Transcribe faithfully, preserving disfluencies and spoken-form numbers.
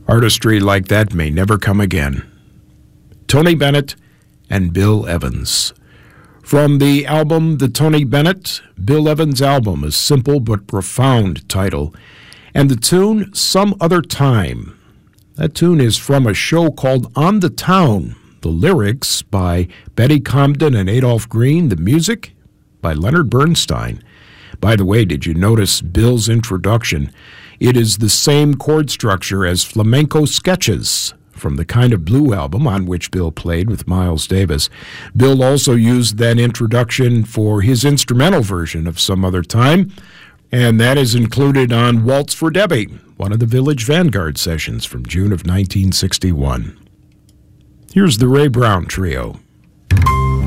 Artistry like that may never come again. Tony Bennett and Bill Evans. From the album The Tony Bennett, Bill Evans Album, a simple but profound title, and the tune Some Other Time. That tune is from a show called On the Town. The lyrics by Betty Comden and Adolph Green, the music by Leonard Bernstein. By the way, did you notice Bill's introduction? It is the same chord structure as Flamenco Sketches from the Kind of Blue album on which Bill played with Miles Davis. Bill also used that introduction for his instrumental version of Some Other Time, and that is included on Waltz for Debbie, one of the Village Vanguard sessions from June of nineteen sixty-one. Here's the Ray Brown Trio.